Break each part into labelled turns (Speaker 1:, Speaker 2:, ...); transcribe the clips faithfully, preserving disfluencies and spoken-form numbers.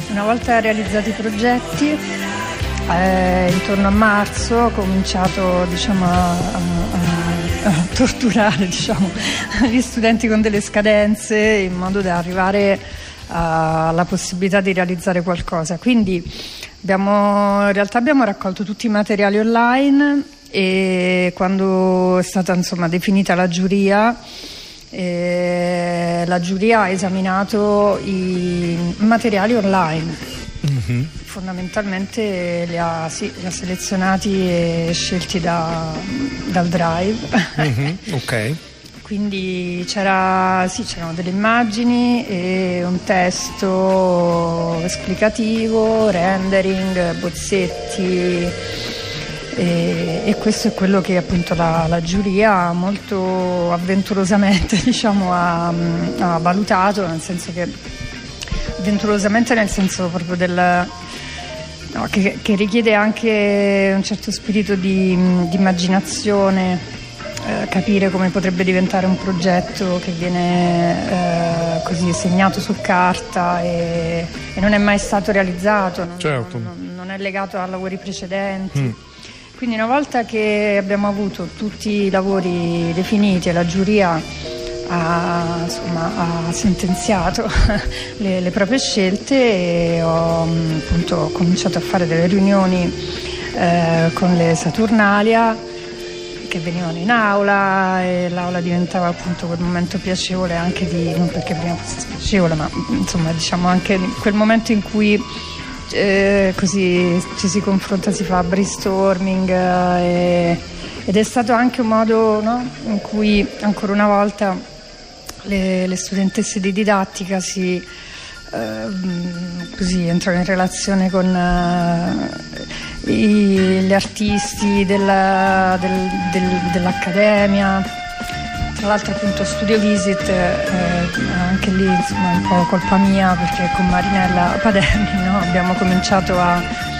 Speaker 1: Una volta realizzati i progetti, eh, intorno a marzo ho cominciato, diciamo, a, a, a torturare, diciamo, gli studenti con delle scadenze in modo da arrivare alla possibilità di realizzare qualcosa. Quindi abbiamo, in realtà abbiamo raccolto tutti i materiali online e quando è stata, insomma, definita la giuria, eh, la giuria ha esaminato i materiali online. Mm-hmm. Fondamentalmente li ha, sì, li ha selezionati e scelti da, dal Drive.
Speaker 2: Mm-hmm. Ok.
Speaker 1: Quindi c'era, sì, c'erano delle immagini e un testo esplicativo, rendering, bozzetti, e, e questo è quello che appunto la, la giuria molto avventurosamente, diciamo, ha, ha valutato, nel senso che avventurosamente nel senso proprio del no, che, che richiede anche un certo spirito di, di immaginazione. Eh, capire come potrebbe diventare un progetto che viene eh, così segnato su carta e, e non è mai stato realizzato, non,
Speaker 2: certo.
Speaker 1: non, non è legato a lavori precedenti.
Speaker 2: Mm.
Speaker 1: Quindi una volta che abbiamo avuto tutti i lavori definiti e la giuria ha, insomma, ha sentenziato le, le proprie scelte, e ho appunto cominciato a fare delle riunioni eh, con le Saturnalia che venivano in aula, e l'aula diventava appunto quel momento piacevole anche di, non perché prima fosse piacevole, ma insomma diciamo anche quel momento in cui eh, così ci si confronta, si fa brainstorming, eh, ed è stato anche un modo, no, in cui ancora una volta le, le studentesse di didattica si eh, così entrano in relazione con eh, I, gli artisti della, del, del, dell'Accademia. Tra l'altro appunto Studio Visit, eh, anche lì insomma un po' colpa mia, perché con Marinella Paderni, no, abbiamo cominciato a,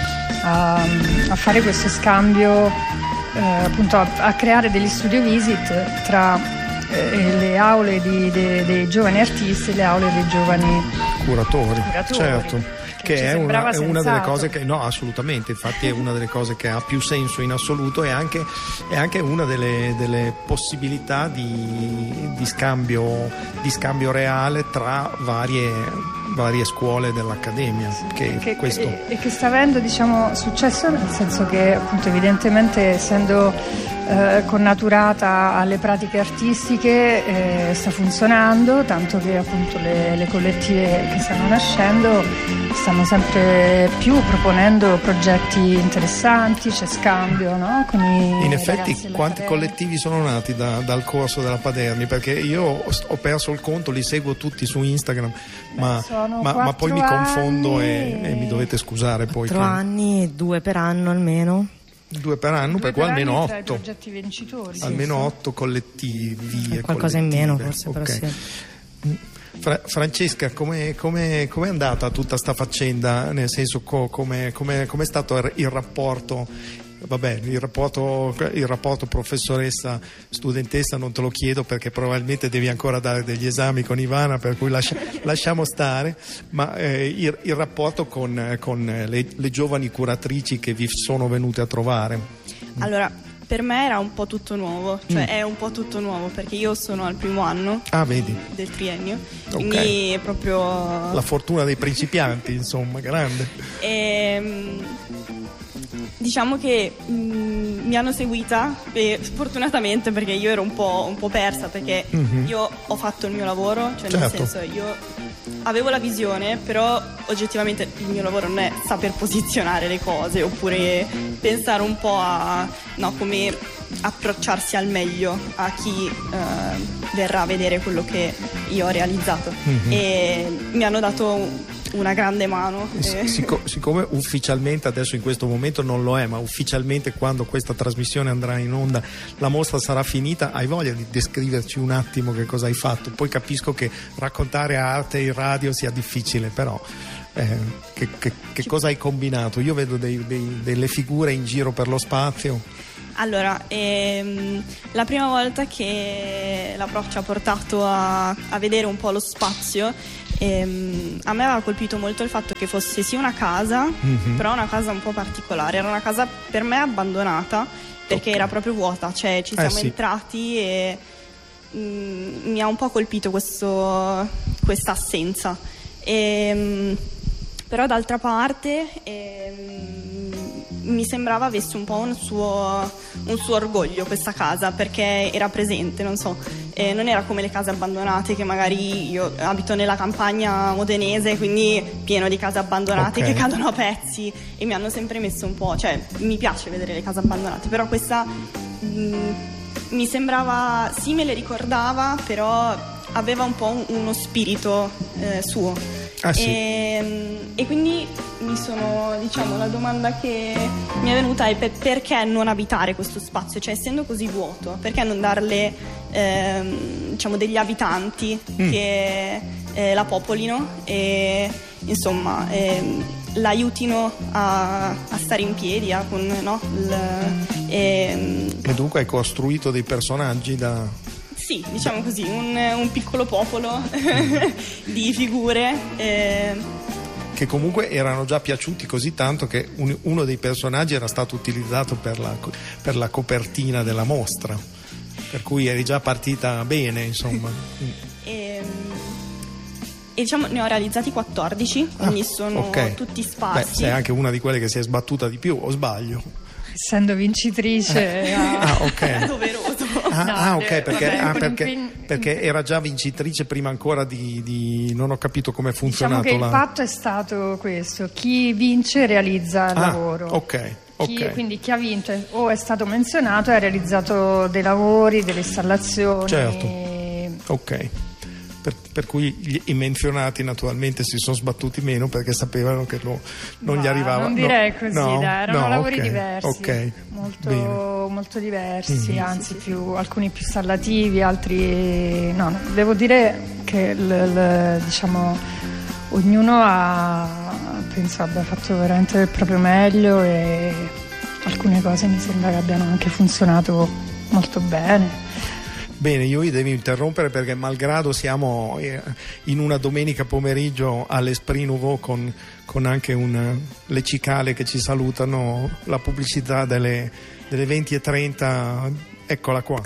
Speaker 1: a, a fare questo scambio, eh, appunto a, a creare degli Studio Visit tra eh, le aule di, de, dei giovani artisti e le aule dei giovani
Speaker 2: curatori,
Speaker 1: curatori.
Speaker 2: Certo. Che è una, è una delle cose che no, assolutamente, infatti è una delle cose che ha più senso in assoluto, e anche, è anche una delle, delle possibilità di, di scambio di scambio reale tra varie, varie scuole dell'Accademia, che,
Speaker 1: che,
Speaker 2: questo...
Speaker 1: e, e che sta avendo, diciamo, successo, nel senso che appunto evidentemente essendo eh, connaturata alle pratiche artistiche eh, sta funzionando, tanto che appunto le, le collettive che stanno nascendo stanno sempre più proponendo progetti interessanti, c'è scambio, no? Con i
Speaker 2: in effetti quanti collettivi sono nati da, dal corso della Paderni, perché io ho perso il conto, li seguo tutti su Instagram. Beh, ma, ma, ma poi mi confondo e, e mi dovete scusare poi.
Speaker 3: Quattro che... anni, due per anno almeno.
Speaker 2: Due per anno,
Speaker 1: due
Speaker 2: per cui almeno otto.
Speaker 1: Tra i progetti vincitori.
Speaker 2: Almeno
Speaker 1: sì,
Speaker 2: otto collettivi.
Speaker 3: E qualcosa in meno forse,
Speaker 2: okay.
Speaker 3: Però sì.
Speaker 2: Fra- Francesca, come è andata tutta sta faccenda? Nel senso, co- come è stato il, il rapporto? Vabbè, il rapporto, il rapporto professoressa studentessa non te lo chiedo, perché probabilmente devi ancora dare degli esami con Ivana, per cui lascia, lasciamo stare, ma eh, il, il rapporto con, con le, le giovani curatrici che vi sono venute a trovare.
Speaker 4: Allora, per me era un po' tutto nuovo, cioè mm. è un po' tutto nuovo, perché io sono al primo anno
Speaker 2: ah, vedi.
Speaker 4: del triennio,
Speaker 2: okay.
Speaker 4: Quindi è proprio
Speaker 2: la fortuna dei principianti, insomma, grande.
Speaker 4: E, diciamo che mh, mi hanno seguita, e sfortunatamente, perché io ero un po', un po' persa, perché mm-hmm. io ho fatto il mio lavoro, cioè
Speaker 2: certo.
Speaker 4: nel senso io avevo la visione, però oggettivamente il mio lavoro non è saper posizionare le cose oppure pensare un po' a no, come approcciarsi al meglio a chi eh, verrà a vedere quello che io ho realizzato, mm-hmm. e mi hanno dato una grande mano.
Speaker 2: eh. Sic- siccome ufficialmente adesso in questo momento non lo è, ma ufficialmente quando questa trasmissione andrà in onda la mostra sarà finita, hai voglia di descriverci un attimo che cosa hai fatto? Poi capisco che raccontare arte in radio sia difficile, però eh, che, che, che cosa hai combinato? Io vedo dei, dei, delle figure in giro per lo spazio.
Speaker 4: Allora, ehm, la prima volta che la prof ci ha portato a, a vedere un po' lo spazio, E, um, a me aveva colpito molto il fatto che fosse sì una casa, mm-hmm. però una casa un po' particolare. Era una casa per me abbandonata, perché okay. era proprio vuota, cioè ci siamo eh, sì. entrati e mm, mi ha un po' colpito questo, questa assenza. E, um, però d'altra parte ehm, mi sembrava avesse un po' un suo, un suo orgoglio questa casa, perché era presente, non so, eh, non era come le case abbandonate che magari io abito nella campagna modenese, quindi pieno di case abbandonate okay. che cadono a pezzi, e mi hanno sempre messo un po', cioè mi piace vedere le case abbandonate, però questa mh, mi sembrava, sì, me le ricordava, però aveva un po' un, uno spirito eh, suo. Ah, sì. e, e quindi mi sono, diciamo, la domanda che mi è venuta è per, perché non abitare questo spazio, cioè essendo così vuoto, perché non darle ehm, diciamo degli abitanti mm. che eh, la popolino e insomma ehm, l'aiutino a, a stare in piedi, a, con, no, il, ehm,
Speaker 2: e dunque hai costruito dei personaggi da...
Speaker 4: Sì, diciamo così, un, un piccolo popolo di figure. Eh.
Speaker 2: Che comunque erano già piaciuti così tanto che un, uno dei personaggi era stato utilizzato per la, per la copertina della mostra, per cui eri già partita bene, insomma.
Speaker 4: E, e diciamo ne ho realizzati quattordici, quindi ah, sono okay. tutti spazi.
Speaker 2: Beh, sei anche una di quelle che si è sbattuta di più, o sbaglio?
Speaker 1: Essendo vincitrice
Speaker 2: eh. ah, ok.
Speaker 4: È doveroso.
Speaker 2: Ah,
Speaker 1: no,
Speaker 2: ah ok, perché,
Speaker 1: vabbè,
Speaker 2: ah, perché,
Speaker 1: impegno...
Speaker 2: perché era già vincitrice prima ancora di, di... non ho capito come è funzionato.
Speaker 1: Diciamo che
Speaker 2: la...
Speaker 1: il patto è stato questo: chi vince realizza il
Speaker 2: ah,
Speaker 1: lavoro.
Speaker 2: Ok.
Speaker 1: Chi,
Speaker 2: okay.
Speaker 1: Quindi chi ha vinto o è stato menzionato e ha realizzato dei lavori, delle installazioni.
Speaker 2: Certo. Ok. Per, per cui gli, i menzionati naturalmente si sono sbattuti meno perché sapevano che lo, non
Speaker 1: Ma
Speaker 2: gli arrivava.
Speaker 1: Non direi
Speaker 2: no,
Speaker 1: così,
Speaker 2: no,
Speaker 1: dai, erano
Speaker 2: no,
Speaker 1: lavori
Speaker 2: okay,
Speaker 1: diversi,
Speaker 2: okay,
Speaker 1: molto, molto diversi,
Speaker 2: mm-hmm.
Speaker 1: anzi più, alcuni più installativi, altri no, no. Devo dire che l, l, diciamo ognuno ha, penso abbia fatto veramente il proprio meglio, e alcune cose mi sembra che abbiano anche funzionato molto bene.
Speaker 2: Bene, io vi devo interrompere perché malgrado siamo in una domenica pomeriggio all'Esprit Nouveau con, con anche un, le cicale che ci salutano, la pubblicità delle, delle venti e trenta, eccola qua.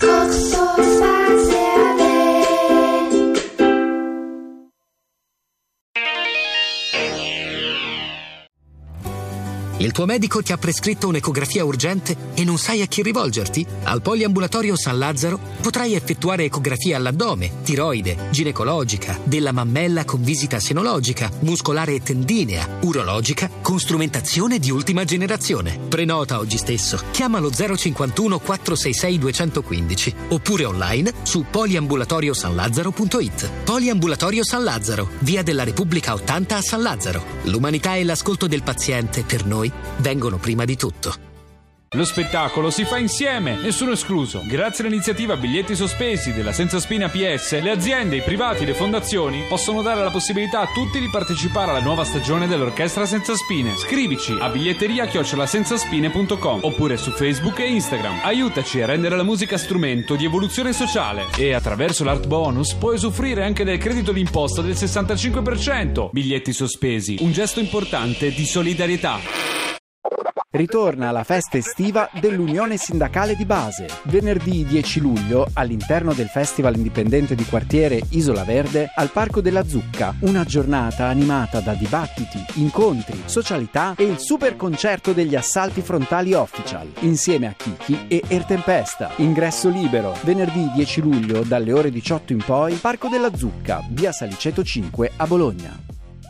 Speaker 5: Il tuo medico ti ha prescritto un'ecografia urgente e non sai a chi rivolgerti? Al Poliambulatorio San Lazzaro potrai effettuare ecografia all'addome, tiroide, ginecologica, della mammella con visita senologica, muscolare e tendinea, urologica, con strumentazione di ultima generazione. Prenota oggi stesso. Chiama lo zero cinquantuno quattrocentosessantai duecentoquindici oppure online su poliambulatorio san lazzaro punto it. Poliambulatorio San Lazzaro, via della Repubblica ottanta a San Lazzaro. L'umanità e l'ascolto del paziente per noi vengono prima di tutto.
Speaker 6: Lo spettacolo si fa insieme, nessuno escluso. Grazie all'iniziativa Biglietti Sospesi della Senza Spine A P S, le aziende, i privati, le fondazioni possono dare la possibilità a tutti di partecipare alla nuova stagione dell'Orchestra Senza Spine. Scrivici a biglietteria chiocciola senzaspine punto com oppure su Facebook e Instagram. Aiutaci a rendere la musica strumento di evoluzione sociale e attraverso l'Art Bonus puoi usufruire anche del credito d'imposta del sessantacinque per cento. Biglietti Sospesi, un gesto importante di solidarietà.
Speaker 7: Ritorna la festa estiva dell'Unione Sindacale di Base. Venerdì dieci luglio, all'interno del Festival Indipendente di Quartiere Isola Verde, al Parco della Zucca, una giornata animata da dibattiti, incontri, socialità e il super concerto degli Assalti Frontali Official, insieme a Kiki e Ertempesta. Ingresso libero, venerdì dieci luglio dalle ore diciotto in poi, Parco della Zucca, via Saliceto cinque a Bologna.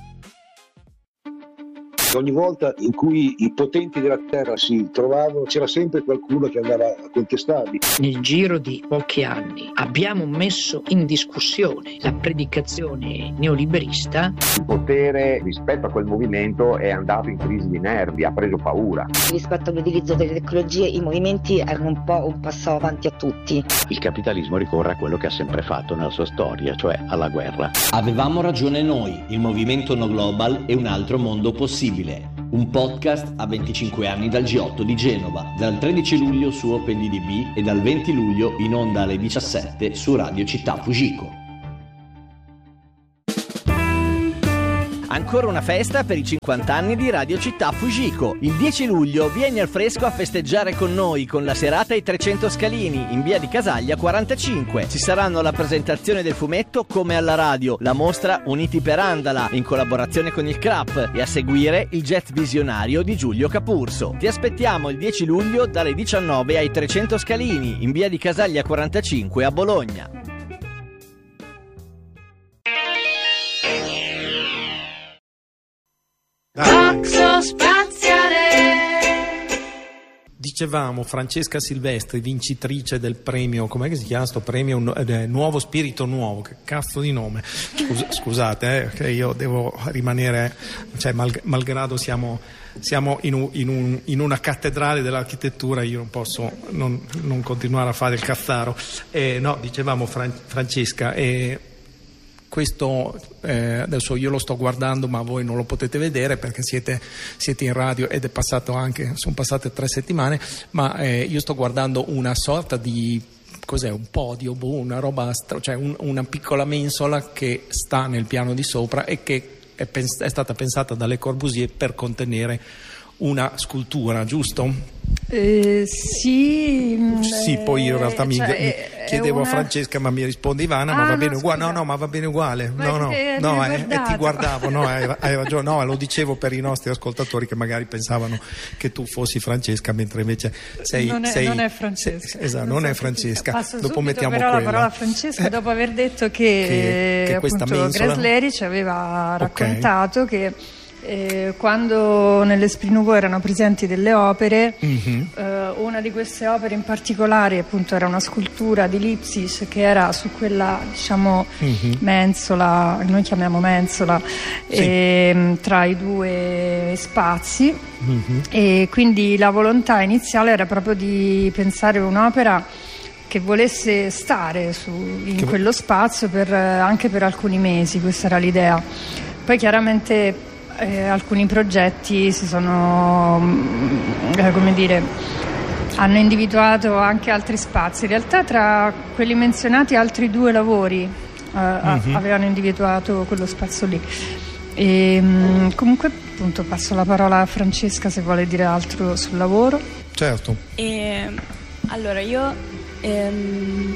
Speaker 8: Ogni volta in cui i potenti della terra si trovavano c'era sempre qualcuno che andava a contestarli.
Speaker 9: Nel giro di pochi anni abbiamo messo in discussione la predicazione neoliberista.
Speaker 10: Il potere rispetto a quel movimento è andato in crisi di nervi, ha preso paura.
Speaker 11: Rispetto all'utilizzo delle tecnologie i movimenti erano un po' un passo avanti a tutti.
Speaker 12: Il capitalismo ricorre a quello che ha sempre fatto nella sua storia, cioè alla guerra.
Speaker 13: Avevamo ragione noi, il movimento No Global è un altro mondo possibile. Un podcast a venticinque anni dal G otto di Genova, dal tredici luglio su OpenDB e dal venti luglio in onda alle diciassette su Radio Città Fujiko.
Speaker 14: ancora una festa per i cinquanta anni di Radio Città Fujiko. Il dieci luglio vieni al fresco a festeggiare con noi con la serata ai trecento Scalini in via di Casaglia quarantacinque. Ci saranno la presentazione del fumetto Come alla radio, la mostra Uniti per Andala in collaborazione con il C R A P e a seguire il jet visionario di Giulio Capurso. Ti aspettiamo il dieci luglio dalle diciannove ai trecento Scalini in via di Casaglia quarantacinque a Bologna.
Speaker 2: Dicevamo Francesca Silvestri, vincitrice del premio, com'è che si chiama sto premio? Eh, Nuovo Spirito Nuovo, che cazzo di nome? Scus- scusate, eh, che io devo rimanere, cioè mal- malgrado siamo, siamo in, un, in, un, in una cattedrale dell'architettura, io non posso non, non continuare a fare il cazzaro. Eh, no, dicevamo Fran- Francesca, eh, questo eh, adesso io lo sto guardando ma voi non lo potete vedere perché siete, siete in radio ed è passato anche, sono passate tre settimane, ma eh, io sto guardando una sorta di, cos'è, un podio, una roba, cioè un, una piccola mensola che sta nel piano di sopra e che è, pens- è stata pensata da Le Corbusier per contenere una scultura, giusto?
Speaker 1: Eh, sì,
Speaker 2: sì, poi in realtà mi
Speaker 1: cioè,
Speaker 2: chiedevo
Speaker 1: una...
Speaker 2: a Francesca, ma mi risponde Ivana,
Speaker 1: ah,
Speaker 2: ma va
Speaker 1: no,
Speaker 2: bene uguale.
Speaker 1: scusa.
Speaker 2: No, no, ma va bene uguale.
Speaker 1: Ma
Speaker 2: no, no, no, eh, eh, ti guardavo, no, hai, hai ragione. No, lo dicevo per i nostri ascoltatori che magari pensavano che tu fossi Francesca, mentre invece sei.
Speaker 1: Non è,
Speaker 2: sei,
Speaker 1: non è Francesca.
Speaker 2: Sei, esatto, non, non è Francesca.
Speaker 1: Passo
Speaker 2: Dopo
Speaker 1: subito,
Speaker 2: mettiamo
Speaker 1: però
Speaker 2: quella.
Speaker 1: la parola Francesca eh, dopo aver detto che,
Speaker 2: che, che
Speaker 1: appunto
Speaker 2: mensola...
Speaker 1: Grace Leri ci aveva raccontato okay. che Eh, quando nell'Esprit Nouveau erano presenti delle opere, mm-hmm. eh, una di queste opere in particolare appunto era una scultura di Lipsius che era su quella, diciamo, mm-hmm. mensola, noi chiamiamo mensola, sì. eh, tra i due spazi, mm-hmm. e quindi la volontà iniziale era proprio di pensare un'opera che volesse stare su, in che... quello spazio per, anche per alcuni mesi, questa era l'idea. Poi chiaramente Eh, alcuni progetti si sono, eh, come dire, hanno individuato anche altri spazi. In realtà tra quelli menzionati altri due lavori eh, mm-hmm. avevano individuato quello spazio lì. E, mh, comunque appunto passo la parola a Francesca se vuole dire altro sul lavoro.
Speaker 2: Certo.
Speaker 4: E, allora io ehm,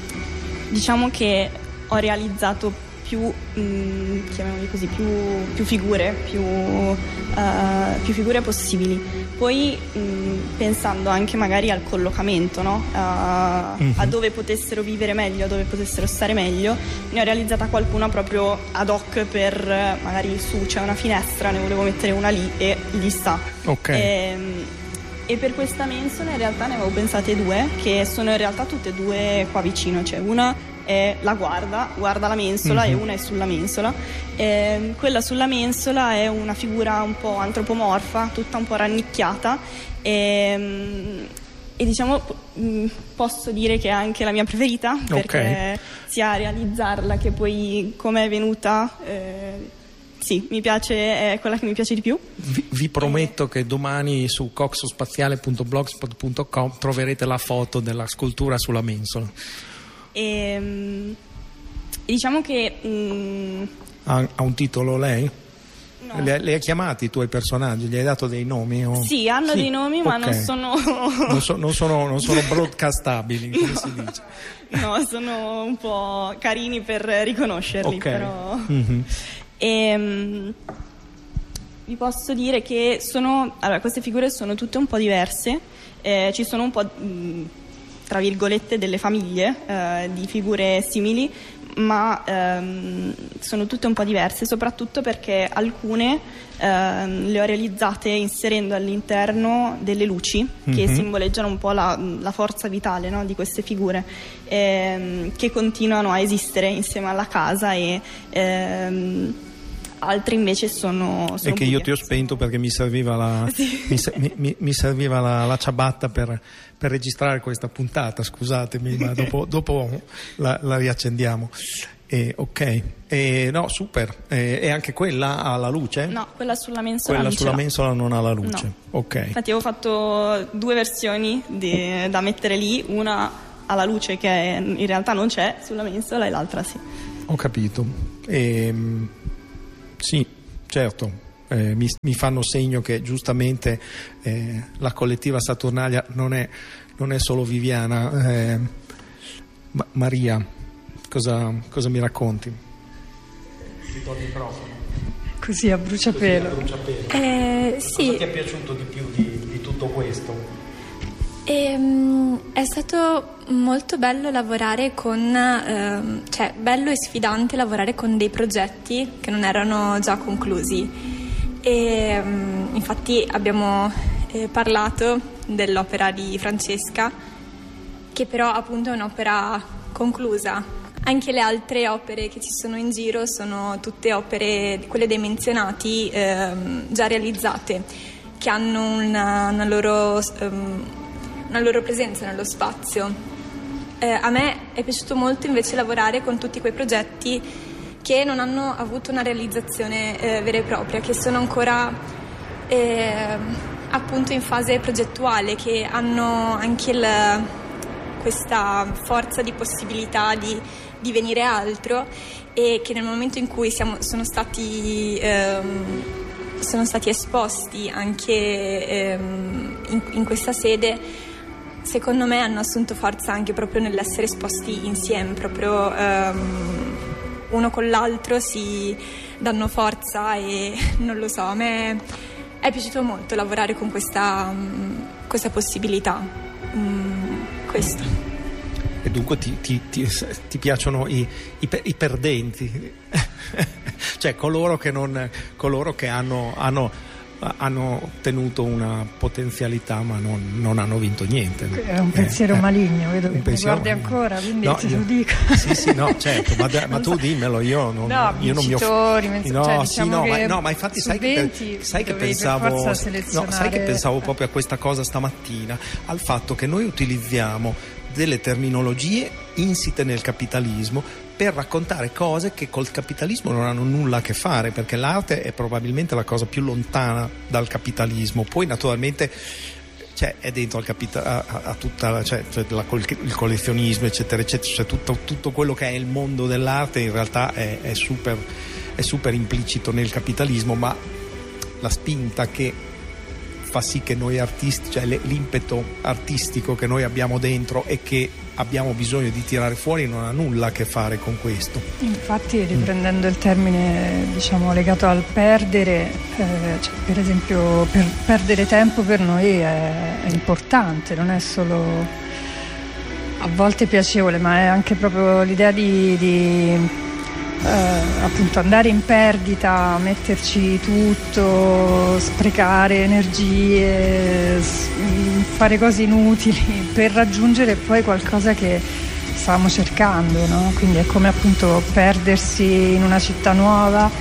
Speaker 4: diciamo che ho realizzato più, mh, chiamiamoli così, più, più figure, più, uh, più figure possibili. Poi mh, pensando anche magari al collocamento, no? Uh, mm-hmm. a dove potessero vivere meglio, a dove potessero stare meglio, ne ho realizzata qualcuna proprio ad hoc per, magari su c'è una finestra, ne volevo mettere una lì e lì sta.
Speaker 2: Ok.
Speaker 4: E, e per questa mensola in realtà ne avevo pensate due, che sono in realtà tutte e due qua vicino, cioè una è la guarda, guarda la mensola, mm-hmm. e una è sulla mensola. E quella sulla mensola è una figura un po' antropomorfa, tutta un po' rannicchiata, e, e diciamo posso dire che è anche la mia preferita, perché okay. sia realizzarla che poi come è venuta, eh, sì, mi piace, è quella che mi piace di più.
Speaker 2: Vi, vi prometto eh. che domani su coxospaziale punto blogspot punto com troverete la foto della scultura sulla mensola.
Speaker 4: E, diciamo che mh,
Speaker 2: ha, ha un titolo lei?
Speaker 4: No.
Speaker 2: Le, le hai chiamati i tuoi personaggi? Gli hai dato dei nomi? O...
Speaker 4: Sì, hanno sì. dei nomi, ma okay. non sono
Speaker 2: non, so, non sono non sono broadcastabili, come no. si dice.
Speaker 4: No, sono un po' carini per riconoscerli, okay. però
Speaker 2: mm-hmm.
Speaker 4: e, mh, vi posso dire che sono, allora, queste figure sono tutte un po' diverse, eh, ci sono un po' mh, tra virgolette delle famiglie eh, di figure simili, ma ehm, sono tutte un po' diverse, soprattutto perché alcune ehm, le ho realizzate inserendo all'interno delle luci mm-hmm. che simboleggiano un po' la, la forza vitale, no, di queste figure, ehm, che continuano a esistere insieme alla casa, e ehm, altri invece sono, sono
Speaker 2: e che
Speaker 4: buie.
Speaker 2: Io ti ho spento perché mi serviva la,
Speaker 4: sì.
Speaker 2: mi, mi, mi serviva la, la ciabatta per, per registrare questa puntata, scusatemi, ma dopo, dopo la, la riaccendiamo. Eh, ok, eh, no, super. Eh, e anche quella ha la luce?
Speaker 4: No, quella sulla mensola
Speaker 2: quella
Speaker 4: non
Speaker 2: sulla
Speaker 4: ce l'ha.
Speaker 2: mensola non ha la luce.
Speaker 4: No.
Speaker 2: Ok.
Speaker 4: Infatti avevo fatto due versioni di, da mettere lì, una alla luce che in realtà non c'è sulla mensola e l'altra sì.
Speaker 2: Ho capito. Ehm Sì, certo, eh, mi, mi fanno segno che giustamente eh, la collettiva Saturnalia non è, non è solo Viviana. Eh, ma, Maria, cosa, cosa mi racconti? Ti do il microfono.
Speaker 1: Così a bruciapelo.
Speaker 2: Così a bruciapelo.
Speaker 15: Eh, sì.
Speaker 2: Cosa ti è piaciuto di più di, di tutto questo?
Speaker 15: Ehm, è stato molto bello lavorare con, ehm, cioè bello e sfidante lavorare con dei progetti che non erano già conclusi. E, ehm, infatti abbiamo eh, parlato dell'opera di Francesca, che però appunto è un'opera conclusa. Anche le altre opere che ci sono in giro sono tutte opere, quelle dei menzionati, ehm, già realizzate, che hanno una, una, loro, um, una loro presenza nello spazio. Eh, a me è piaciuto molto invece lavorare con tutti quei progetti che non hanno avuto una realizzazione eh, vera e propria, che sono ancora eh, appunto in fase progettuale, che hanno anche il, questa forza di possibilità di divenire altro, e che nel momento in cui siamo, sono stati ehm, sono stati esposti anche ehm, in, in questa sede, secondo me hanno assunto forza anche proprio nell'essere esposti insieme, proprio ehm, uno con l'altro si danno forza, e non lo so, a me è piaciuto molto lavorare con questa, questa possibilità. Mm, questo.
Speaker 2: E dunque ti, ti, ti, ti piacciono i, i, i perdenti, cioè coloro che, non, coloro che hanno, hanno, hanno ottenuto una potenzialità ma non, non hanno vinto niente.
Speaker 1: È un pensiero eh, maligno, vedo che mi
Speaker 2: pensiero...
Speaker 1: guardi ancora, quindi
Speaker 2: no,
Speaker 1: te
Speaker 2: io...
Speaker 1: lo dico.
Speaker 2: Sì, sì, no, certo, ma, ma tu dimmelo, io non,
Speaker 1: no,
Speaker 2: io non mi off...
Speaker 1: menz...
Speaker 2: no,
Speaker 1: cioè,
Speaker 2: sì,
Speaker 1: diciamo
Speaker 2: no,
Speaker 1: che
Speaker 2: ma, no, ma infatti sai che, per, sai che pensavo no, sai che pensavo proprio a questa cosa stamattina, al fatto che noi utilizziamo delle terminologie insite nel capitalismo per raccontare cose che col capitalismo non hanno nulla a che fare, perché l'arte è probabilmente la cosa più lontana dal capitalismo. Poi naturalmente cioè, è dentro al capita- a, a tutta la, cioè, cioè la, il collezionismo eccetera eccetera, cioè tutto, tutto quello che è il mondo dell'arte in realtà è, è, super, è super implicito nel capitalismo, ma la spinta che fa sì che noi artisti, cioè l'impeto artistico che noi abbiamo dentro e che abbiamo bisogno di tirare fuori non ha nulla a che fare con questo.
Speaker 1: Infatti, riprendendo il termine diciamo legato al perdere, eh, cioè, per esempio per perdere tempo per noi è, è importante, non è solo a volte piacevole, ma è anche proprio l'idea di, di Uh, appunto andare in perdita, metterci tutto, sprecare energie, fare cose inutili per raggiungere poi qualcosa che stavamo cercando, no? Quindi è come appunto perdersi in una città nuova,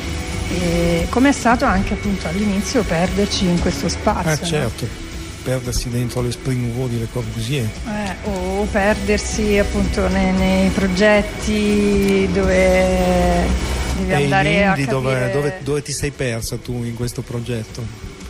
Speaker 1: e come è stato anche appunto all'inizio perderci in questo spazio.
Speaker 2: Eh certo, no? Perdersi dentro l'Esprit Nouveau di Le Corbusier,
Speaker 1: eh, o perdersi appunto nei, nei progetti dove devi
Speaker 2: e
Speaker 1: andare a capire...
Speaker 2: dove, dove, dove ti sei persa tu in questo progetto?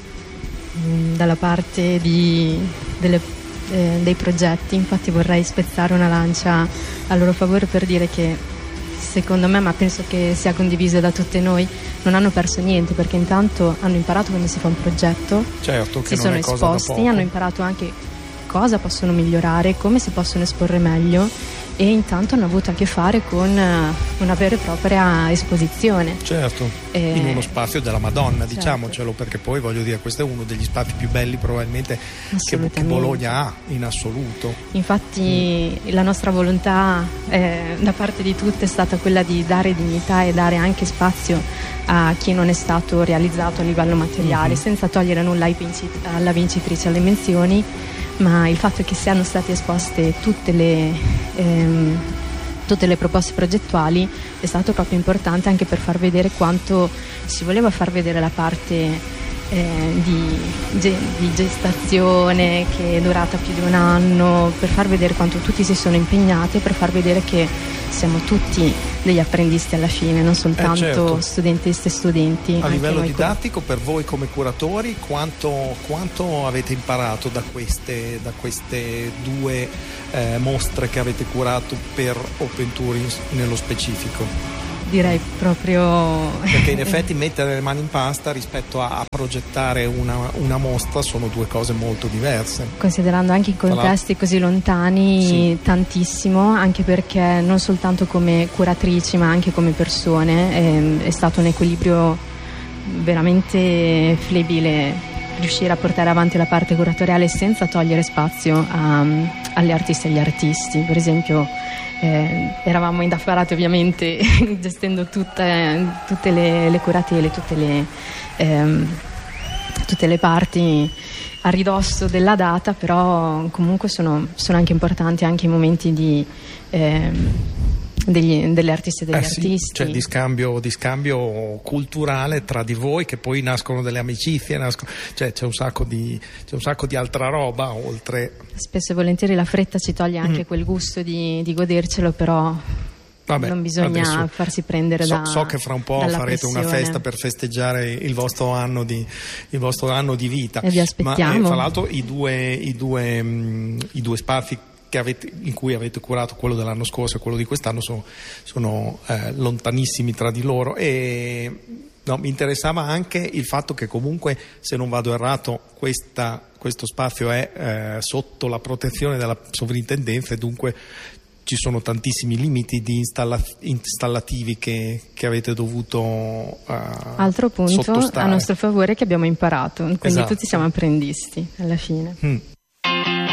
Speaker 3: Dalla parte di, delle, eh, dei progetti, infatti vorrei spezzare una lancia a loro favore per dire che secondo me, ma penso che sia condiviso da tutte noi, non hanno perso niente, perché intanto hanno imparato come si fa un progetto,
Speaker 2: certo, che
Speaker 3: si
Speaker 2: non
Speaker 3: sono
Speaker 2: è cosa da
Speaker 3: esposti,
Speaker 2: poco.
Speaker 3: hanno imparato anche cosa possono migliorare, come si possono esporre meglio, e intanto hanno avuto a che fare con una vera e propria esposizione.
Speaker 2: Certo,
Speaker 3: eh,
Speaker 2: in uno spazio della Madonna,
Speaker 3: certo.
Speaker 2: Diciamocelo, perché poi voglio dire, questo è uno degli spazi più belli probabilmente che, che Bologna ha in assoluto.
Speaker 3: Infatti mm. la nostra volontà eh, da parte di tutte è stata quella di dare dignità e dare anche spazio a chi non è stato realizzato a livello materiale, mm-hmm. senza togliere nulla ai vincit- alla vincitrice alle menzioni, ma il fatto che siano state esposte tutte le, ehm, tutte le proposte progettuali è stato proprio importante, anche per far vedere quanto si voleva far vedere la parte eh, di, ge- di gestazione che è durata più di un anno, per far vedere quanto tutti si sono impegnati, per far vedere che siamo tutti degli apprendisti alla fine, non soltanto
Speaker 2: eh certo.
Speaker 3: studentesse e studenti.
Speaker 2: A livello didattico,
Speaker 3: come...
Speaker 2: per voi come curatori, quanto, quanto avete imparato da queste, da queste due eh, mostre che avete curato per Open Touring nello specifico?
Speaker 3: direi proprio...
Speaker 2: Perché in effetti mettere le mani in pasta rispetto a, a progettare una, una mostra sono due cose molto diverse.
Speaker 3: Considerando anche i contesti così lontani, sì. Tantissimo, anche perché non soltanto come curatrici ma anche come persone è, è stato un equilibrio veramente flebile riuscire a portare avanti la parte curatoriale senza togliere spazio a, alle artiste e agli artisti. Per esempio Eh, eravamo indaffarati ovviamente gestendo tutte, tutte le, le curatele, tutte le, ehm, tutte le parti a ridosso della data, però comunque sono, sono anche importanti anche i momenti di, ehm, degli, delle artiste e degli
Speaker 2: eh sì,
Speaker 3: artisti.
Speaker 2: Cioè di scambio, di scambio culturale tra di voi, che poi nascono delle amicizie, nascono, cioè c'è un sacco di, c'è un sacco di altra roba oltre.
Speaker 3: Spesso e volentieri la fretta ci toglie anche mm. quel gusto di, di godercelo, però Vabbè, non bisogna adesso, farsi prendere
Speaker 2: so,
Speaker 3: da
Speaker 2: so che fra un po' farete
Speaker 3: pressione.
Speaker 2: Una festa per festeggiare il vostro anno di, il vostro anno di vita,
Speaker 3: e vi aspettiamo.
Speaker 2: Ma eh, fra l'altro i due, i due, mh, i due spazi che avete, in cui avete curato, quello dell'anno scorso e quello di quest'anno, sono, sono eh, lontanissimi tra di loro. E no, mi interessava anche il fatto che comunque, se non vado errato, questa, questo spazio è eh, sotto la protezione della sovrintendenza e dunque ci sono tantissimi limiti di installa- installativi che, che avete dovuto uh,
Speaker 3: altro punto
Speaker 2: sottostare.
Speaker 3: A nostro favore che abbiamo imparato, quindi
Speaker 2: esatto.
Speaker 3: Tutti siamo apprendisti alla fine.
Speaker 2: Mm.